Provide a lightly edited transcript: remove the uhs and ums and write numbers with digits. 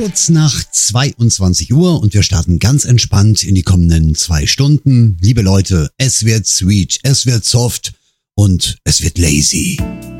kurz nach 22 Uhr und wir starten ganz entspannt in die kommenden 2 Stunden. Liebe Leute, es wird sweet, es wird soft und es wird lazy.